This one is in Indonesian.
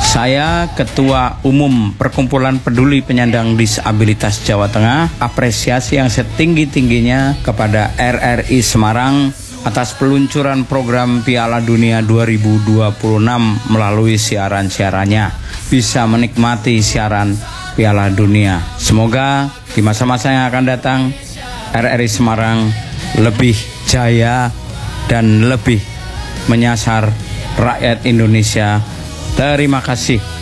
Saya Ketua Umum Perkumpulan Peduli Penyandang Disabilitas Jawa Tengah, apresiasi yang setinggi-tingginya kepada RRI Semarang atas peluncuran program Piala Dunia 2026 melalui siaran-siarannya. Bisa menikmati siaran Piala Dunia. Semoga di masa-masa yang akan datang RRI Semarang lebih jaya dan lebih menyasar rakyat Indonesia. Terima kasih.